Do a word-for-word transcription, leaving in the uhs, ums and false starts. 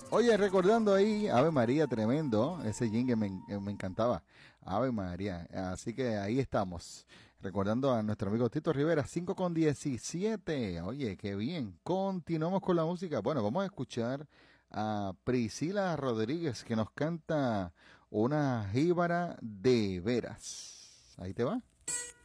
Oye, recordando ahí, Ave María, tremendo, ese jingle me, me encantaba, Ave María, así que ahí estamos, recordando a nuestro amigo Tito Rivera, cinco con diecisiete, oye, qué bien, continuamos con la música, bueno, vamos a escuchar a Priscila Rodríguez, que nos canta una jíbara de veras, ahí te va.